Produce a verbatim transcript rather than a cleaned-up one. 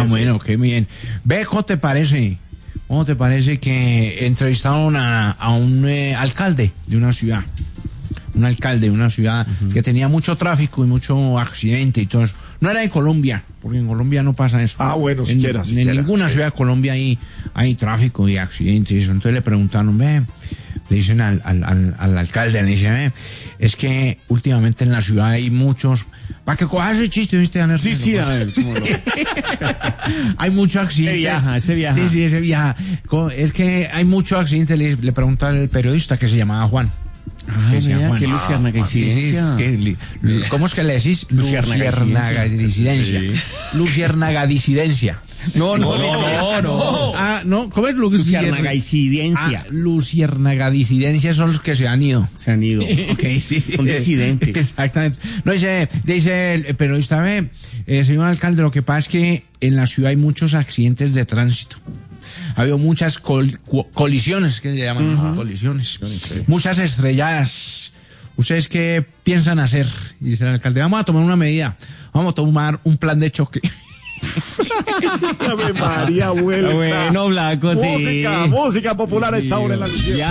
Ah, bueno, qué bien. Ve, ¿cómo te parece? ¿Cómo te parece que entrevistaron a, a un eh, alcalde de una ciudad? Un alcalde de una ciudad uh-huh. que tenía mucho tráfico y mucho accidente y todo eso. No era en Colombia, porque en Colombia no pasa eso. Ah, bueno, en, siquiera, en siquiera. En ninguna sí. ciudad de Colombia hay, hay tráfico y accidentes y eso. Entonces le preguntaron, ve, le dicen al, al, al, al alcalde, le dicen, ve, es que últimamente en la ciudad hay muchos... Para que cojas ese chiste, ¿viste, Daniel? Sí, sí, a ver, ¿cómo no? Hay mucho accidente. Ese viaja, ese viaja. Sí, sí, ese viaja. Es que hay mucho accidente, le, le preguntó al periodista que se llamaba Juan. Ah, mira, Juan. Qué luciernagadicencia. Ah, ¿Cómo es que le decís? Luciernagadicencia. Sí. Luciernagadicencia. No, no, no, no, no. Ah, no, ¿cómo es luciernagadicencia? Ah, luciernagadicencia son los que se han ido. Se han ido. Ok, sí. Son disidentes. Exactamente. No, dice, dice el periodista, ve, eh, señor alcalde, lo que pasa es que en la ciudad hay muchos accidentes de tránsito. Ha habido muchas col- colisiones, que se llaman uh-huh. colisiones, sí. Muchas estrelladas. ¿Ustedes qué piensan hacer? Y dice el alcalde, vamos a tomar una medida, vamos a tomar un plan de choque. Ave María, vuelta. Bueno, Blanco, sí. Música, música popular a esta hora en la